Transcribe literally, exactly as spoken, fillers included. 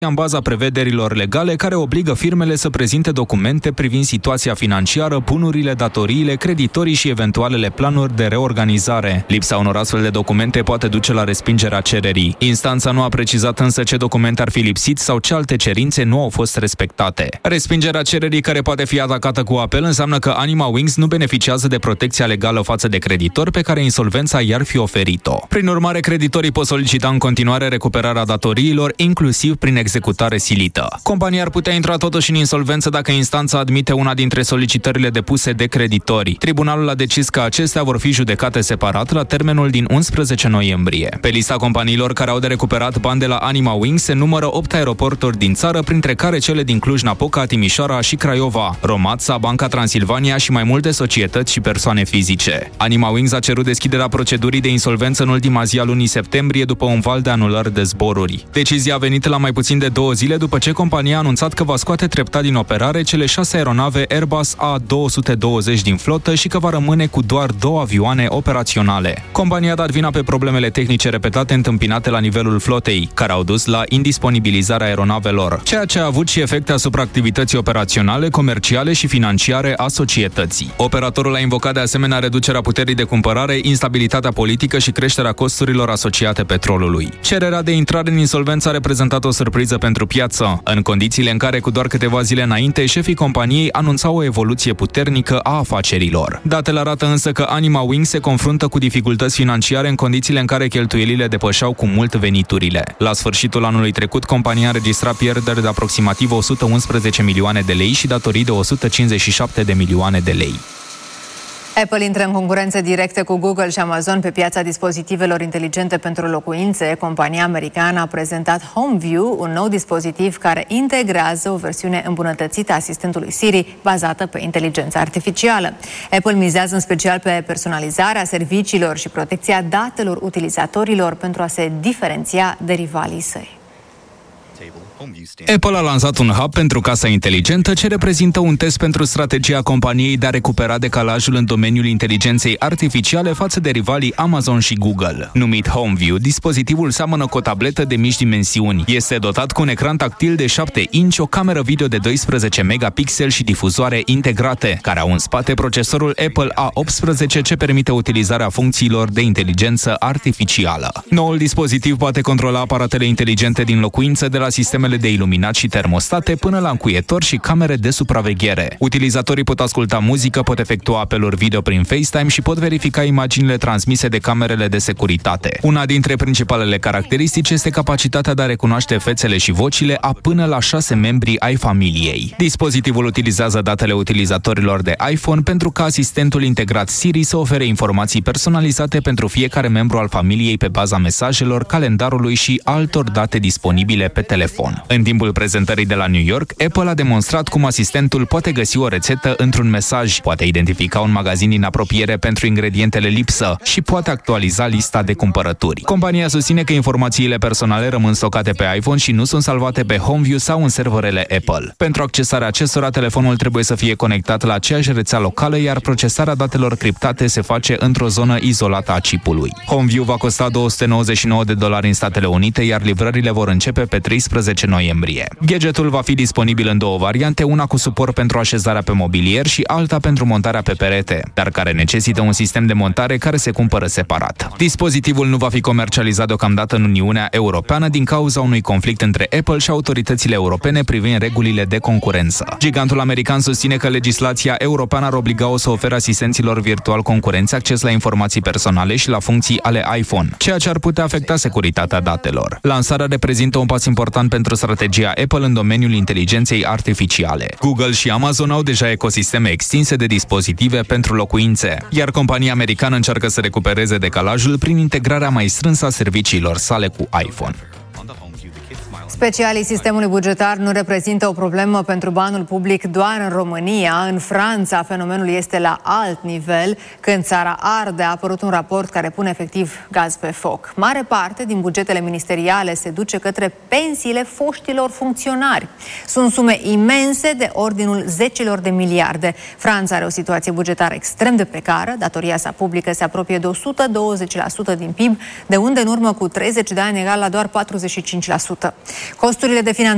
în baza prevederilor legale care obligă firmele să prezinte documente privind situația financiară, bunurile, datoriile, creditorii și eventualele planuri de reorganizare. Lipsa unor astfel de documente poate duce la respingerea cererii. Instanța nu a precizat însă ce documente ar fi lipsit sau ce alte cerințe nu au fost respectate. Respingerea cererii, care poate fi atacată cu apel, înseamnă că Anima Wings nu beneficiază de protecția legală față de creditori pe care insolvența i-ar fi oferit-o. Prin urmare, creditorii pot solicita în continuare recuperarea datoriilor, inclusiv prin executare silită. Compania ar putea intra totuși în insolvență dacă instanța admite una dintre solicitările depuse de creditori. Tribunalul a decis că acestea vor fi judecate separat la termenul din unsprezece noiembrie. Pe lista companiilor care au de recuperat bani de la Anima Wings se numără opt aeroporturi din țară, printre care cele din Cluj-Napoca, Timișoara și Craiova, Romața, Banca Transilvania și mai multe societăți și persoane fizice. Anima Wings a cerut deschiderea procedurii de insolvență în ultima zi a lunii septembrie după un val de anulări de zboruri. Decizia a venit la mai puțin de două zile după ce compania a anunțat că va scoate treptat din operare cele șase aeronave Airbus A două sute douăzeci din flotă și că va rămâne cu doar două avioane operaționale. Compania a dat vina pe problemele tehnice repetate întâmpinate la nivelul flotei, care au dus la indisponibilizarea aeronavelor, ceea ce a avut și efecte asupra activității operaționale, comerciale și financiare a societății. Operatorul a invocat de asemenea reducerea puterii de cumpărare, instabilitatea politică și creșterea costurilor asociate petrolului. Cererea de intrare în insolvență a reprezentat o surpriză pentru piață, în condițiile în care cu doar câteva zile înainte șefii companiei anunțau o evoluție puternică a afacerilor. Datele arată însă că Anima Wings se confruntă cu dificultăți financiare în condițiile în care cheltuielile depășeau cu mult veniturile. La sfârșitul anului trecut, compania a înregistrat pierderi de aproximativ o sută unsprezece milioane de lei și datorii de o sută cincizeci și șapte de milioane de lei. Apple intră în concurență directă cu Google și Amazon pe piața dispozitivelor inteligente pentru locuințe. Compania americană a prezentat HomeView, un nou dispozitiv care integrează o versiune îmbunătățită a asistentului Siri, bazată pe inteligența artificială. Apple mizează în special pe personalizarea serviciilor și protecția datelor utilizatorilor pentru a se diferenția de rivalii săi. Apple a lansat un hub pentru casa inteligentă, ce reprezintă un test pentru strategia companiei de a recupera decalajul în domeniul inteligenței artificiale față de rivalii Amazon și Google. Numit HomeView, dispozitivul seamănă cu o tabletă de mici dimensiuni. Este dotat cu un ecran tactil de șapte inci, o cameră video de doisprezece megapixeli și difuzoare integrate, care au în spate procesorul Apple A optsprezece, ce permite utilizarea funcțiilor de inteligență artificială. Noul dispozitiv poate controla aparatele inteligente din locuință, de la sistemele de iluminat și termostate până la încuietori și camere de supraveghere. Utilizatorii pot asculta muzică, pot efectua apeluri video prin FaceTime și pot verifica imaginile transmise de camerele de securitate. Una dintre principalele caracteristici este capacitatea de a recunoaște fețele și vocile a până la șase membri ai familiei. Dispozitivul utilizează datele utilizatorilor de iPhone pentru ca asistentul integrat Siri să ofere informații personalizate pentru fiecare membru al familiei pe baza mesajelor, calendarului și altor date disponibile pe telefon. În timpul prezentării de la New York, Apple a demonstrat cum asistentul poate găsi o rețetă într-un mesaj, poate identifica un magazin din apropiere pentru ingredientele lipsă și poate actualiza lista de cumpărături. Compania susține că informațiile personale rămân stocate pe iPhone și nu sunt salvate pe HomeView sau în serverele Apple. Pentru accesarea acestora, telefonul trebuie să fie conectat la aceeași rețea locală, iar procesarea datelor criptate se face într-o zonă izolată a chipului. HomeView va costa două sute nouăzeci și nouă de dolari în Statele Unite, iar livrările vor începe pe treisprezece noiembrie. Gadgetul va fi disponibil în două variante, una cu suport pentru așezarea pe mobilier și alta pentru montarea pe perete, dar care necesită un sistem de montare care se cumpără separat. Dispozitivul nu va fi comercializat deocamdată în Uniunea Europeană din cauza unui conflict între Apple și autoritățile europene privind regulile de concurență. Gigantul american susține că legislația europeană ar obliga-o să ofere asistenților virtual concurenți acces la informații personale și la funcții ale iPhone, ceea ce ar putea afecta securitatea datelor. Lansarea reprezintă un pas important pentru strategia Apple în domeniul inteligenței artificiale. Google și Amazon au deja ecosisteme extinse de dispozitive pentru locuințe, iar compania americană încearcă să recupereze decalajul prin integrarea mai strânsă a serviciilor sale cu iPhone. Specialii sistemului bugetar nu reprezintă o problemă pentru banul public doar în România. În Franța, fenomenul este la alt nivel. Când țara arde, a apărut un raport care pune efectiv gaz pe foc. Mare parte din bugetele ministeriale se duce către pensiile foștilor funcționari. Sunt sume imense de ordinul zecilor de miliarde. Franța are o situație bugetară extrem de precară. Datoria sa publică se apropie de o sută douăzeci la sută din P I B, de unde în urmă cu treizeci de ani egal la doar patruzeci și cinci la sută. Costurile de finanțare